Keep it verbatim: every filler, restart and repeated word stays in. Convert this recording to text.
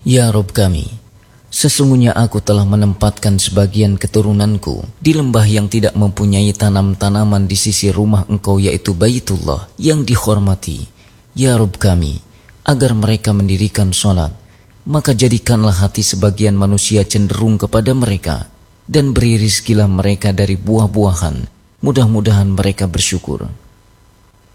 Ya Rabb kami, sesungguhnya aku telah menempatkan sebagian keturunanku di lembah yang tidak mempunyai tanam-tanaman di sisi rumah Engkau, yaitu Baitullah yang dihormati. Ya Rabb kami, agar mereka mendirikan sholat, maka jadikanlah hati sebagian manusia cenderung kepada mereka, dan beri rizkilah mereka dari buah-buahan, mudah-mudahan mereka bersyukur.